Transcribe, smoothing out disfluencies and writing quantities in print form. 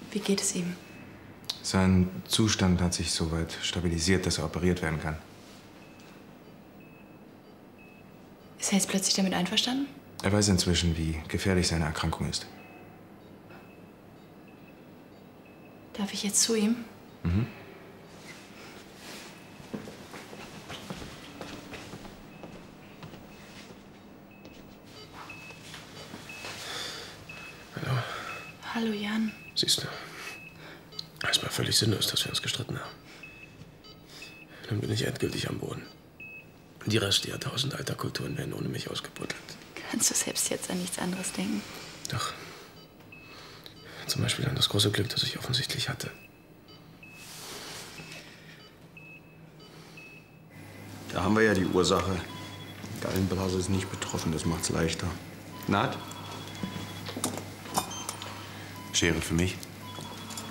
Wie geht es ihm? Sein Zustand hat sich soweit stabilisiert, dass er operiert werden kann. Ist er jetzt plötzlich damit einverstanden? Er weiß inzwischen, wie gefährlich seine Erkrankung ist. Darf ich jetzt zu ihm? Mhm. Hallo. Hallo, Jan. Siehst du, es war völlig sinnlos, dass wir uns gestritten haben. Nun bin ich endgültig am Boden. Die Reste jahrtausendalter Kulturen werden ohne mich ausgebuddelt. Kannst du selbst jetzt an nichts anderes denken? Doch. Zum Beispiel an das große Glück, das ich offensichtlich hatte. Da haben wir ja die Ursache. Gallenblase ist nicht betroffen, das macht's leichter. Naht? Schere für mich.